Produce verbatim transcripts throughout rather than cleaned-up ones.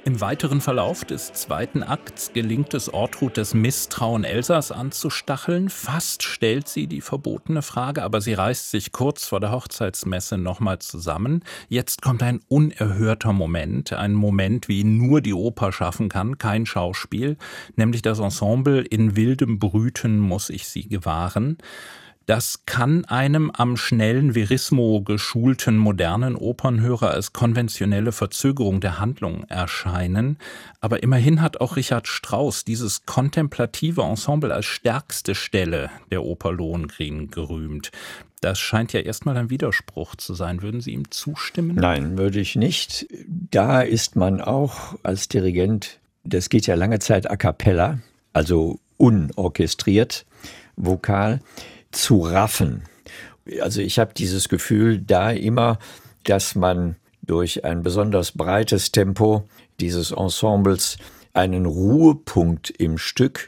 Im weiteren Verlauf des zweiten Akts gelingt es Ortrud, das Misstrauen Elsas anzustacheln. Fast stellt sie die verbotene Frage, aber sie reißt sich kurz vor der Hochzeitsmesse nochmal zusammen. Jetzt kommt ein unerhörter Moment, ein Moment, wie ihn nur die Oper schaffen kann, kein Schauspiel, nämlich das Ensemble in wildem Brüten muss ich sie gewahren. Das kann einem am schnellen Verismo geschulten modernen Opernhörer als konventionelle Verzögerung der Handlung erscheinen. Aber immerhin hat auch Richard Strauss dieses kontemplative Ensemble als stärkste Stelle der Oper Lohengrin gerühmt. Das scheint ja erstmal ein Widerspruch zu sein. Würden Sie ihm zustimmen? Nein, würde ich nicht. Da ist man auch als Dirigent, das geht ja lange Zeit a cappella, also unorchestriert, vokal, zu raffen. Also ich habe dieses Gefühl da immer, dass man durch ein besonders breites Tempo dieses Ensembles einen Ruhepunkt im Stück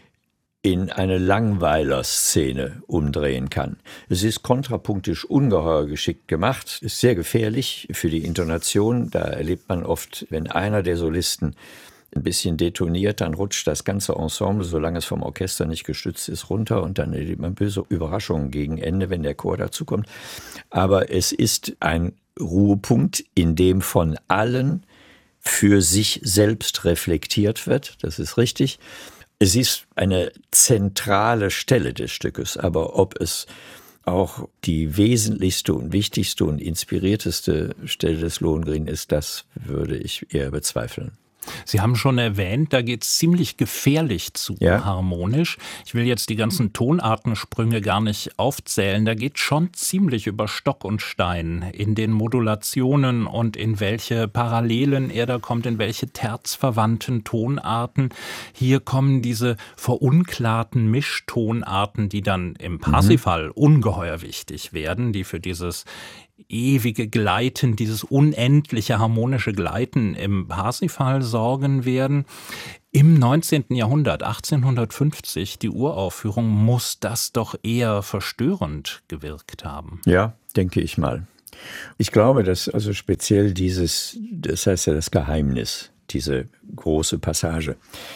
in eine Langweiler-Szene umdrehen kann. Es ist kontrapunktisch ungeheuer geschickt gemacht, ist sehr gefährlich für die Intonation. Da erlebt man oft, wenn einer der Solisten ein bisschen detoniert, dann rutscht das ganze Ensemble, solange es vom Orchester nicht gestützt ist, runter und dann erlebt man böse Überraschungen gegen Ende, wenn der Chor dazukommt. Aber es ist ein Ruhepunkt, in dem von allen für sich selbst reflektiert wird, das ist richtig. Es ist eine zentrale Stelle des Stückes, aber ob es auch die wesentlichste und wichtigste und inspirierteste Stelle des Lohengrin ist, das würde ich eher bezweifeln. Sie haben schon erwähnt, da geht es ziemlich gefährlich zu, ja, harmonisch. Ich will jetzt die ganzen Tonartensprünge gar nicht aufzählen. Da geht schon ziemlich über Stock und Stein in den Modulationen und in welche Parallelen er da kommt, in welche terzverwandten Tonarten. Hier kommen diese verunklärten Mischtonarten, die dann im Parsifal mhm. ungeheuer wichtig werden, die für dieses ewige Gleiten, dieses unendliche harmonische Gleiten im Parsifal sorgen werden. Im neunzehnten Jahrhundert, achtzehnhundertfünfzig, die Uraufführung, muss das doch eher verstörend gewirkt haben. Ja, denke ich mal. Ich glaube, dass also speziell dieses, das heißt ja das Geheimnis, diese große Passage,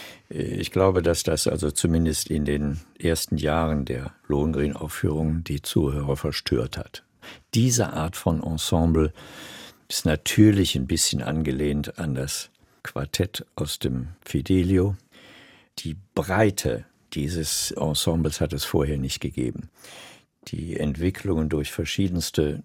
ich glaube, dass das also zumindest in den ersten Jahren der Lohengrin-Aufführung die Zuhörer verstört hat. Diese Art von Ensemble ist natürlich ein bisschen angelehnt an das Quartett aus dem Fidelio. Die Breite dieses Ensembles hat es vorher nicht gegeben. Die Entwicklungen durch verschiedenste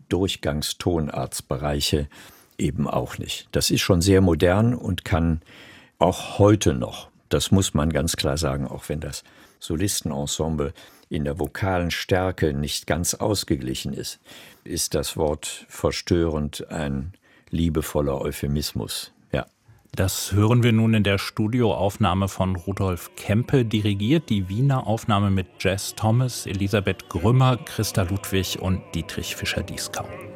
Durchgangstonartsbereiche eben auch nicht. Das ist schon sehr modern und kann auch heute noch, das muss man ganz klar sagen, auch wenn das Solistenensemble in der vokalen Stärke nicht ganz ausgeglichen ist, ist das Wort verstörend ein liebevoller Euphemismus. Ja. Das hören wir nun in der Studioaufnahme von Rudolf Kempe, dirigiert die Wiener Aufnahme mit Jess Thomas, Elisabeth Grümmer, Christa Ludwig und Dietrich Fischer-Dieskau.